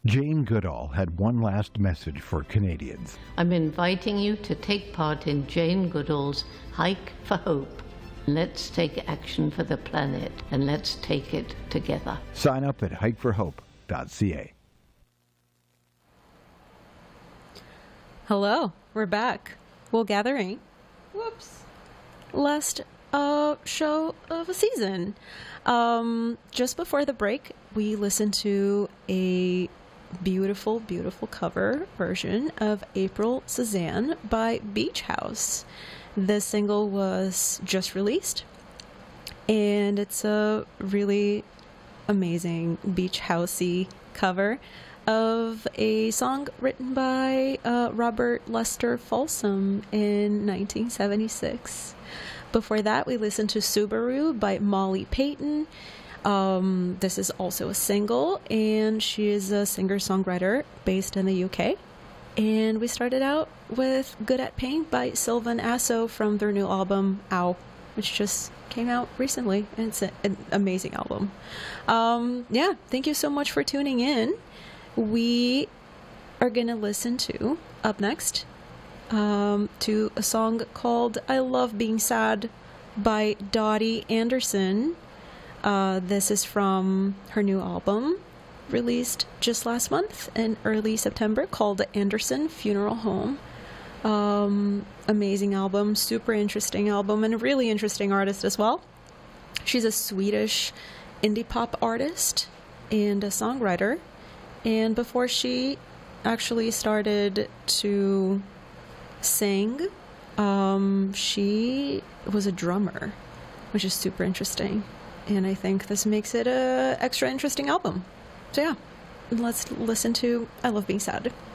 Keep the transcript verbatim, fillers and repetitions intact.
Jane Goodall had one last message for Canadians. I'm inviting you to take part in Jane Goodall's Hike for Hope. Let's take action for the planet, and let's take it together. Sign up at hike for hope dot c a. Hello, we're back. Well, gathering. Whoops. Last uh, show of a season. Um, just before the break, we listened to a beautiful, beautiful cover version of April Cezanne by Beach House. The single was just released, and it's a really amazing beach housey cover of a song written by uh, Robert Lester Folsom in nineteen seventy-six. Before that, we listened to Subaru by Molly Payton. Um, this is also a single, and she is a singer-songwriter based in the U K. And we started out with Good at Paint by Sylvan Asso from their new album, Ow, which just came out recently. And it's a, an amazing album. Um, yeah, thank you so much for tuning in. We are going to listen to, up next, um, to a song called I Love Being Sad by Dottie Anderson. Uh, this is from her new album, released just last month in early September, called Anderson Funeral Home. Um, amazing album, super interesting album, and a really interesting artist as well. She's a Swedish indie pop artist and a songwriter. And before she actually started to sing, um, she was a drummer, which is super interesting. And I think this makes it a extra interesting album. So yeah, let's listen to I Love Being Sad.